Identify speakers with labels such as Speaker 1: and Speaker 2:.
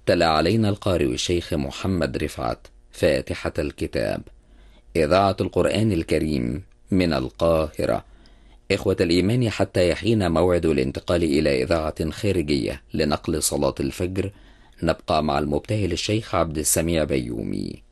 Speaker 1: تلا علينا القارئ الشيخ محمد رفعت فاتحة الكتاب. إذاعة القرآن الكريم من القاهرة. إخوة الإيمان، حتى يحين موعد الانتقال إلى إذاعة خارجية لنقل صلاة الفجر، نبقى مع المبتهل الشيخ عبد السميع بيومي.